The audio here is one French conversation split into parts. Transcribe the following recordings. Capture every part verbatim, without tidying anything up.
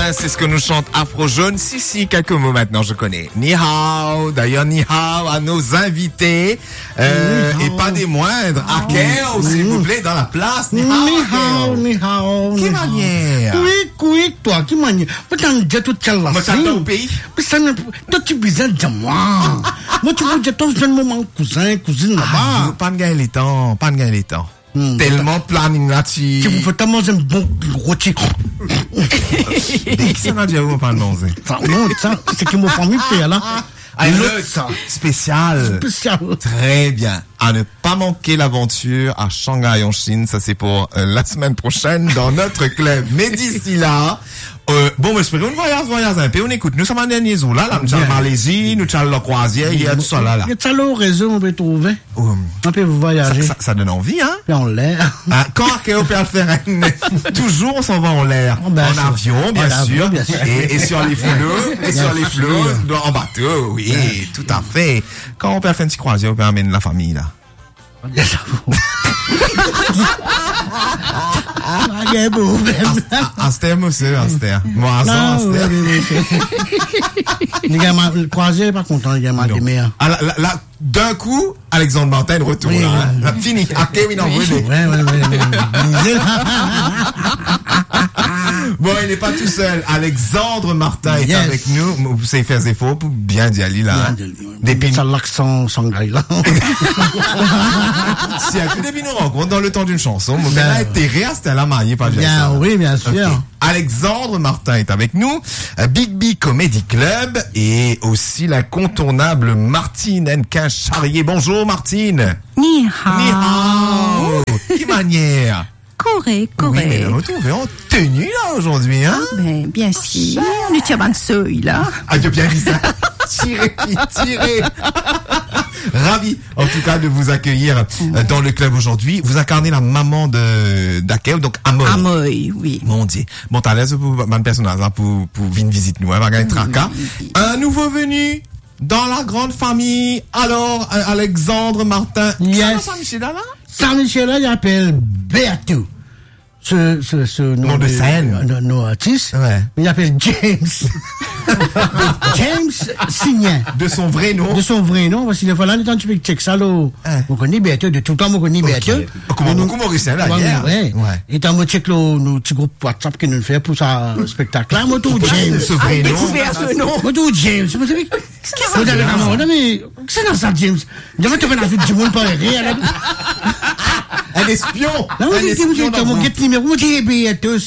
bien, c'est ce que nous chante Afro Jaune. Si, si, quelques mots maintenant, je connais. Ni hao, d'ailleurs, ni hao à nos invités. Euh, et pas des moindres. Akeo, s'il vous plaît, dans la place. Ni hao, ni hao. Quelle manière? Oui, oui, toi, qui manière? Mais t'as déjà tout ça là. Moi, t'as au pays? Mais ça ne, toi, tu bizarre de moi. Moi, tu veux dire, toi, je ne moment cousin, cousine là-bas. Pas de gagner les temps, pas de gagner les temps. Hmm, tellement planning là-dessus. Tu vous faites tellement un bon rôti. Dès que ça m'a dit, vous pas de manger. Non, ça, c'est que mon famille fait là. Ah, le spécial. Spécial. Très bien. À ne pas manquer l'aventure à Shanghai en Chine. Ça, c'est pour euh, la semaine prochaine dans notre club. Mais d'ici là, euh, bon, mais espérons, on voyage, voyage un peu, on écoute. Nous sommes en dernier jour, là, là, nous sommes en Malaisie, nous sommes la croisière, il y a tout ça, là, là. Il y a ça, là, au réseau, on peut trouver. Um, on peut vous voyager. Ça, ça, ça donne envie, hein? Puis en l'air. Ah, quand on peut le faire, toujours, on s'en va en l'air. Oh, ben, en ça, avion, bien sûr. Avion, bien sûr. Et, et sur les flots, et sur les flots, en bateau, oui, bien tout à fait. Quand on peut faire une petite croisière, on peut amener la famille, là. Aster, monsieur, Aster. Moi, Aster. Les gars, le croisière, pas content, les gars, des meilleurs. Là, d'un coup, Alexandre Martin retourne. Oui, là, oui. Là, fini. À Kevin en venait. Ouais, ouais, ouais. Bon, il n'est pas tout seul. Alexandre Martin yes. est avec nous. Vous savez faire des efforts pour bien d'y aller, là. Des pins. Ça l'accent sanghaï, là. Si, à tout début, nous rencontre dans le temps d'une chanson. Mais là, intérêt à ce là marié, pas bien. Oui, bien sûr. Okay. Alexandre Martin est avec nous. Big B Comedy Club et aussi l'incontournable Martine Henquin Charrier. Bonjour, Martine. Ni hao. Ni hao. Quelle manière? Correct, correct. Oui, mais là, retrouvé en tenue, là, aujourd'hui, hein? Ah, ben, bien sûr. Nous tirons un seuil, là. Ah, tu as bien dit ça. Tirez, tirez. Ravi, en tout cas, de vous accueillir euh, dans le club aujourd'hui. Vous incarnez la maman de d'Akel, donc Amoy. Amoy, oui. Mon Dieu. Bon, t'as l'aise pour un personnage, hein, pour, pour venir visiter nous, hein, va gagner tracas. Un nouveau venu dans la grande famille. Alors, euh, Alexandre Martin. Yes. Saint-Michel, là? Saint-Michel, là, il appelle Beatou. Ce, ce, ce nom, nom de, de scène. De, nos artistes. Ouais. Il appelle James. James Signan. De son vrai nom. De son vrai nom. Parce que fois là, le temps tu peux check ça, là. Hein. On connaît Beatou. De tout le temps, on connaît Beatou. Okay. Comment beaucoup Mauricien, là, hier. Ouais. Ouais. Et tant, on check nos petits groupes WhatsApp qui nous fait pour ça, spectacle là. Moi, tout James. Ce vrai nom. Découvert ce nom. Moi, tout James. Vous savez, qu'est-ce que c'est? Non, mais, c'est dans ça, James. Je vais te faire la vie du monde par rire, un espion. Non, un espion. Mon guet numéro, moi, j'ai Beatou.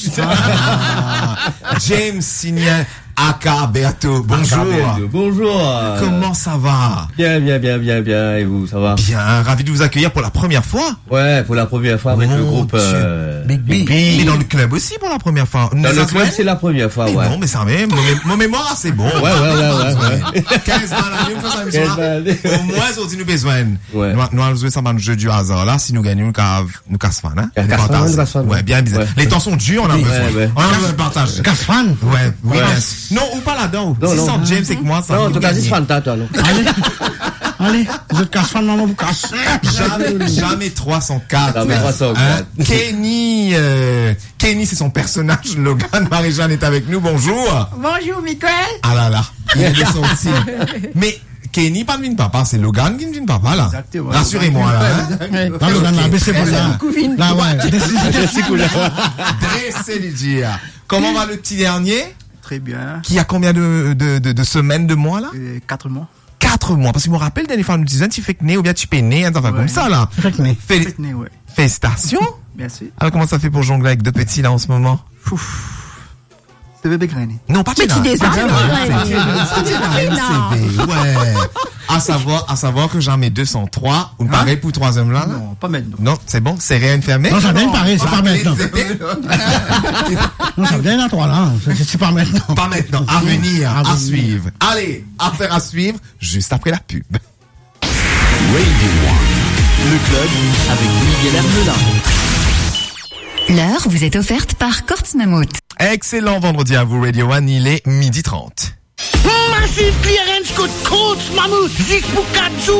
James Signan. Aka Beatou, bonjour. Bonjour. Comment ça va? Bien, bien, bien, bien, bien. Et vous, ça va? Bien, ravi de vous accueillir pour la première fois. Ouais, pour la première fois avec oh, le groupe euh, Big B. Mais dans le club aussi pour la première fois. Dans le club, c'est la première fois, ouais. Non, mais ça même, mon mémoire, c'est bon. Ouais, ouais, ouais, ouais. quinze balles à une fois, ça me au moins, on dit nous besoin. Ouais. Nous allons jouer ça dans le jeu du hasard, là. Si nous gagnons, nous casse fan, hein. Ouais, bien bizarre. Les temps sont durs, on a besoin. On a besoin de partage. Casse fan? Ouais, oui, non, ou pas là-dedans. Si sans James et que moi, ça. Non, en tout cas, c'est Fanta, toi, non. Allez, allez, vous êtes casse-fan, maman, vous casse. Jamais, jamais trois cent quatre. Jamais trois cent quatre. Hein? Kenny, euh, Kenny, c'est son personnage. Logan Marie-Jeanne est avec nous. Bonjour. Bonjour, Michael. Ah là là. Il est sorti. Mais, Kenny, pas de vine papa, c'est Logan qui me vine papa, là. Exactement. Rassurez-moi, là. Hein? Dans Logan, là, baissez pour là. Là, ouais. Dressez Lydia. Comment va le petit dernier? Très bien. Qui a combien de, de, de, de semaines, de mois, là? Euh, quatre mois. Quatre mois. Parce que je me rappelle, dernière fois, nous disons, tu fais que né ou bien tu peux né, un enfant comme ça, là. Fait que né. Fél... Fait que né, ouais. Félicitations. Merci. Alors, comment ça fait pour jongler avec deux petits, là, en ce moment? Ouf. C'est bébé grainé. Non, pas Mais tu désarmes. Ouais. À savoir, à savoir que j'en mets deux cent trois. Ou pareil pour troisième là? Non, pas maintenant. Non, c'est bon, c'est rien fermé. Non, ça vient pareil, c'est pas maintenant. Non, ça vient dans trois là. C'est pas maintenant. Pas maintenant. À venir, à suivre. Allez, affaire à suivre, juste après la pub. Radio One, le club avec Miguel Hermelin. L'heure vous est offerte par Courts Mammouth. Excellent vendredi à vous, Radio One, il est midi trente. Massive clearance code Courts Mammouth, dix pour quatre jours.